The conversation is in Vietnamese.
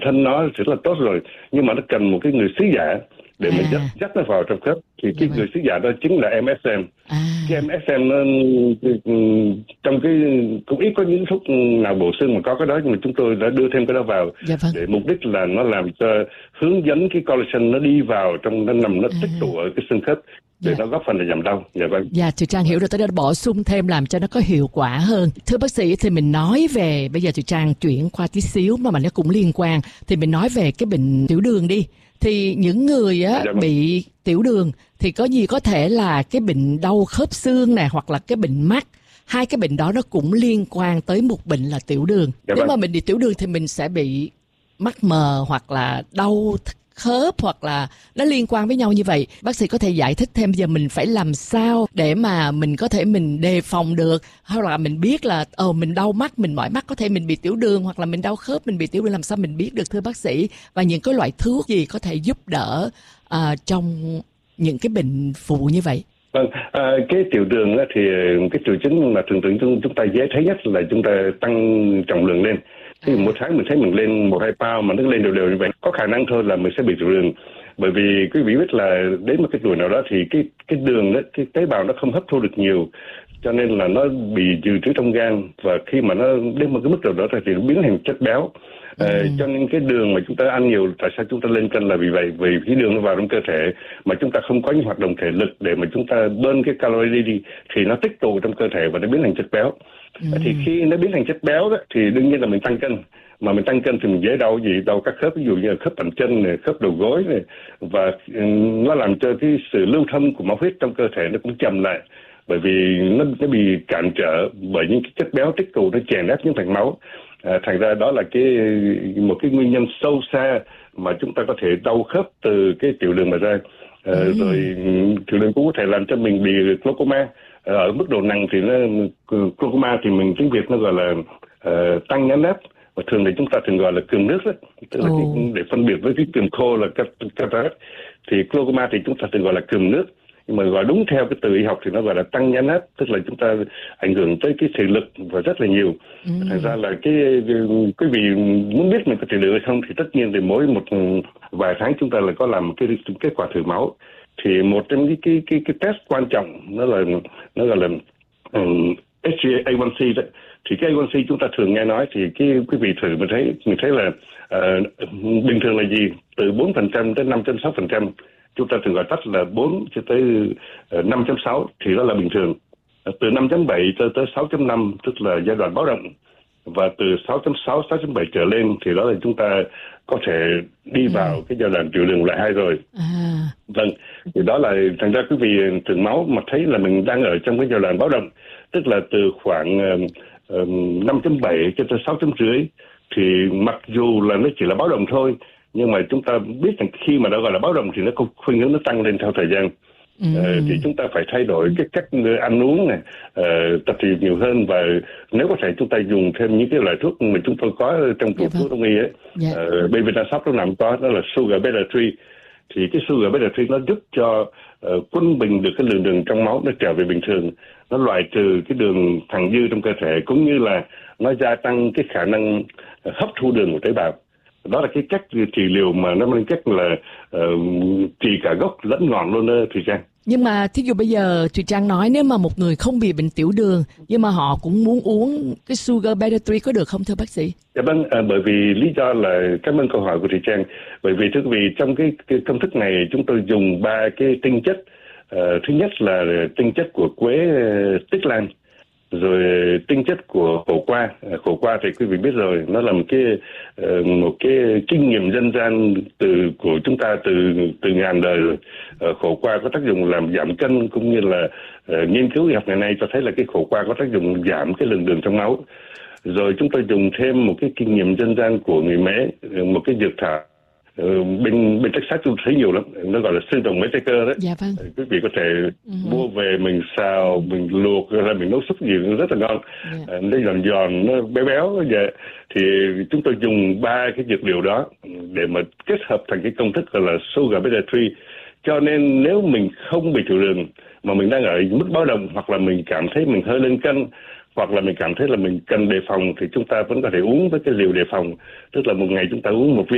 thân nó rất là tốt rồi, nhưng mà nó cần một cái người sứ giả để mình dắt nó vào trong khớp. Thì cái người sứ giả đó chính là MSM. Cái MSM nó trong cái cũng ít có những thuốc nào bổ sung mà có cái đó, nhưng mà chúng tôi đã đưa thêm cái đó vào để mục đích là nó làm cho hướng dẫn cái collagen nó đi vào trong, nó nằm, nó tích tụ ở cái xương khớp để nó góp phần là giảm đau. Dạ, Thùy Trang hiểu rồi, tới đây bổ sung thêm làm cho nó có hiệu quả hơn. Thưa bác sĩ, thì mình nói về, bây giờ Thùy Trang chuyển qua tí xíu mà nó cũng liên quan, thì mình nói về cái bệnh tiểu đường đi. Thì những người bị tiểu đường thì có gì có thể là cái bệnh đau khớp xương nè, hoặc là cái bệnh mắt. Hai cái bệnh đó nó cũng liên quan tới một bệnh là tiểu đường. Nếu mà mình bị tiểu đường thì mình sẽ bị mắt mờ hoặc là đau khớp, hoặc là nó liên quan với nhau như vậy. Bác sĩ có thể giải thích thêm giờ mình phải làm sao để mà mình có thể mình đề phòng được, hay là mình biết là mình đau mắt, mình mỏi mắt có thể mình bị tiểu đường, hoặc là mình đau khớp mình bị tiểu đường, làm sao mình biết được thưa bác sĩ? Và những cái loại thuốc gì có thể giúp đỡ trong những cái bệnh phụ như vậy? Vâng, cái tiểu đường thì cái triệu chứng mà thường chúng ta dễ thấy nhất là chúng ta tăng trọng lượng lên. Thì một tháng mình thấy mình lên 1-2 pound mà nó lên đều như vậy, có khả năng thôi là mình sẽ bị tiểu đường. Bởi vì quý vị biết là đến một cái tuổi nào đó thì cái đường đó, cái tế bào nó không hấp thu được nhiều, cho nên là nó bị dự trữ trong gan, và khi mà nó đến một cái mức độ đó thì nó biến thành chất béo. Cho nên cái đường mà chúng ta ăn nhiều, tại sao chúng ta lên cân là vì vậy, vì cái đường nó vào trong cơ thể mà chúng ta không có những hoạt động thể lực để mà chúng ta burn cái calorie đi, thì nó tích tụ trong cơ thể và nó biến thành chất béo. Thì khi nó biến thành chất béo đó thì đương nhiên là mình tăng cân, mà mình tăng cân thì mình dễ đau đau các khớp, ví dụ như là khớp bàn chân này, khớp đầu gối này, và nó làm cho cái sự lưu thông của máu huyết trong cơ thể nó cũng chậm lại, bởi vì nó bị cản trở bởi những cái chất béo tích tụ, nó chèn ép những mạch máu. Thành ra đó là một cái nguyên nhân sâu xa mà chúng ta có thể đau khớp từ cái tiểu đường mà ra. Rồi tiểu đường cũng có thể làm cho mình bị glaucoma. Ở mức độ nặng thì glaucoma thì mình tiếng Việt nó gọi là tăng nhãn áp, và thường thì chúng ta thường gọi là cườm nước đó. Tức là để phân biệt với cái cườm khô là cataract, thì glaucoma thì chúng ta thường gọi là cườm nước, nhưng mà gọi đúng theo cái từ y học thì nó gọi là tăng nhãn áp, tức là chúng ta ảnh hưởng tới cái thị lực và rất là nhiều. Thành ra là quý vị muốn biết mình có tiểu đường hay không thì tất nhiên thì mỗi một vài tháng chúng ta là có làm cái kết quả thử máu. Thì một trong cái test quan trọng nó gọi là HbA1c đó. Thì cái A1C chúng ta thường nghe nói, thì cái quý vị thử mình thấy là bình thường là gì, từ 4% đến 5.6%, chúng ta thường gọi tắt là 4 cho tới 5.6 thì đó là bình thường. Từ 5.7 tới 6.5 tức là giai đoạn báo động, và từ 6.6, 6.7 trở lên thì đó là chúng ta có thể đi vào cái giai đoạn tiểu đường loại 2 rồi. Vâng, thì đó là thành ra quý vị thử máu mà thấy là mình đang ở trong cái giai đoạn báo động, tức là từ khoảng 5.7 cho tới 6.5, thì mặc dù là nó chỉ là báo động thôi, nhưng mà chúng ta biết rằng khi mà đã gọi là báo động thì nó có khuynh hướng nó tăng lên theo thời gian. Thì chúng ta phải thay đổi cái cách ăn uống này, tập thể dục nhiều hơn, và nếu có thể chúng ta dùng thêm những cái loại thuốc mà chúng tôi có trong tủ thuốc đông y ấy. Bên Vietnamshop lúc nào cũng có, đó là Sugar Beta 3. Thì cái Sugar Beta 3 nó giúp cho quân bình được cái lượng đường trong máu nó trở về bình thường, nó loại trừ cái đường thặng dư trong cơ thể, cũng như là nó gia tăng cái khả năng hấp thu đường của tế bào. Đó là cái cách trị liệu mà nó mang cách là trị cả gốc lẫn ngọn luôn đó, Thùy Trang. Nhưng mà thí dụ bây giờ Thùy Trang nói nếu mà một người không bị bệnh tiểu đường nhưng mà họ cũng muốn uống cái Sugar Beta 3 có được không thưa bác sĩ? Dạ vâng, bởi vì lý do là, cảm ơn câu hỏi của Thùy Trang, bởi vì thưa quý vị, trong cái công thức này chúng tôi dùng 3 cái tinh chất. Thứ nhất là tinh chất của quế tích lan, rồi tinh chất của khổ qua. Khổ qua thì quý vị biết rồi, nó là một cái kinh nghiệm dân gian của chúng ta từ ngàn đời rồi. Khổ qua có tác dụng làm giảm cân, cũng như là nghiên cứu y học ngày nay cho thấy là cái khổ qua có tác dụng giảm cái lượng đường trong máu. Rồi chúng tôi dùng thêm một cái kinh nghiệm dân gian của người Mễ, một cái dược thảo bên Texas tôi thấy nhiều lắm, nó gọi là xương rồng Mexico đấy. Dạ vâng. Quý vị có thể mua về mình xào, mình luộc rồi mình nấu súp gì cũng rất là ngon. Nó giòn giòn, nó béo béo vậy. Thì chúng tôi dùng 3 cái dược liệu đó để mà kết hợp thành cái công thức gọi là Sugar Beta 3. Cho nên nếu mình không bị tiểu đường mà mình đang ở mức báo động, hoặc là mình cảm thấy mình hơi lên cân, hoặc là mình cảm thấy là mình cần đề phòng, thì chúng ta vẫn có thể uống với cái liều đề phòng, tức là một ngày chúng ta uống 1 viên